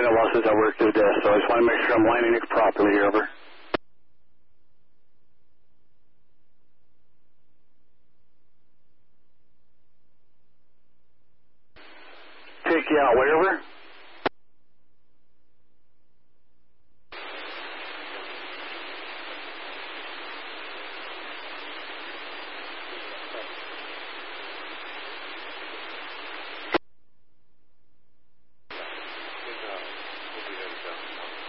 been a while since I worked to the desk, so I just want to make sure I'm lining it properly here, over. Take you out, way over.